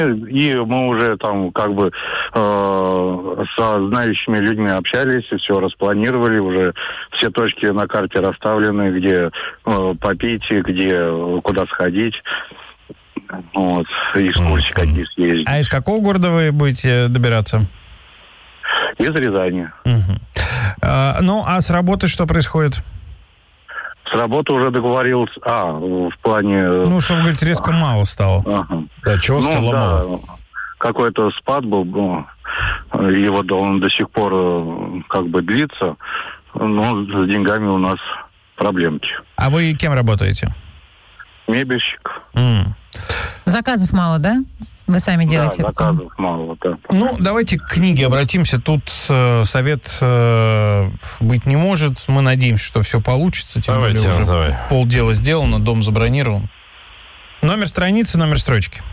И мы уже там как бы со знающими людьми общались, и все распланировали, уже все точки на карте расставлены, где попить, и где куда сходить. Вот, экскурсии какие съездить. А из какого города вы будете добираться? Из Рязани. Ну, а с работы что происходит? С работы уже договорился. В плане... Ну, что вы говорите, резко мало стало. Ага. Да, чего стало мало? Какой-то спад был, и вот он до сих пор как бы длится, но с деньгами у нас проблемки. А вы кем работаете? Мебельщик. Заказов мало, да? Вы сами делаете? Да, заказов мало, да. Ну, давайте к книге обратимся. Тут совет быть не может. Мы надеемся, что все получится. Тем более уже полдела сделано, дом забронирован. Номер страницы, номер строчки.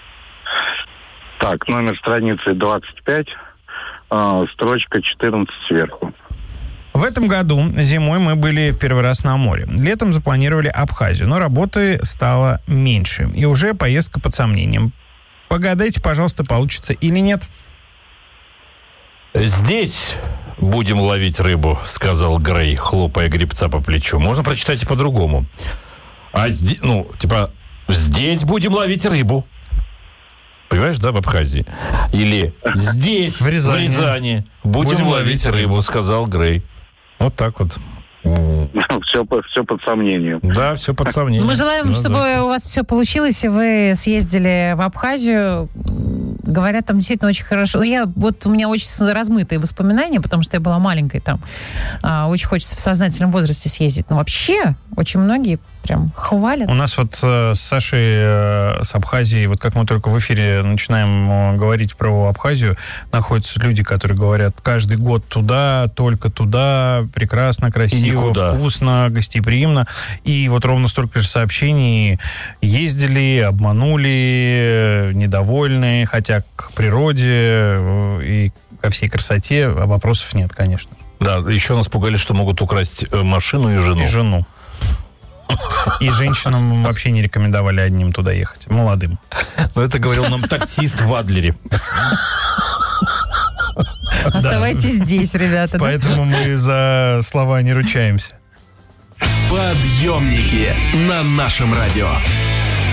Так, номер страницы 25, строчка 14 сверху. В этом году зимой мы были в первый раз на море. Летом запланировали Абхазию, но работы стало меньше. И уже поездка под сомнением. Погадайте, пожалуйста, получится или нет. «Здесь будем ловить рыбу», — сказал Грей, хлопая гребца по плечу. Можно прочитать и по-другому. «Здесь будем ловить рыбу». Понимаешь, да, в Абхазии? Или «Здесь, в Рязани, будем ловить рыбу», — сказал Грей. Вот так вот. Все под сомнением. Да, все под сомнением. Мы желаем, чтобы у вас все получилось, и вы съездили в Абхазию. Говорят, там действительно очень хорошо. У меня очень размытые воспоминания, потому что я была маленькой там. Очень хочется в сознательном возрасте съездить. Но вообще очень многие прям хвалят. У нас вот с Сашей с Абхазией, вот как мы только в эфире начинаем говорить про Абхазию, находятся люди, которые говорят, каждый год туда, только туда, прекрасно, красиво, вкусно, гостеприимно. И вот ровно столько же сообщений: ездили, обманули, недовольны, хотя к природе и ко всей красоте вопросов нет, конечно. Да, еще нас пугали, что могут украсть машину и жену. И жену. И женщинам вообще не рекомендовали одним туда ехать, молодым. Но это говорил нам таксист в Адлере. Оставайтесь здесь, ребята. Поэтому мы за слова не ручаемся. Подъемники на нашем радио.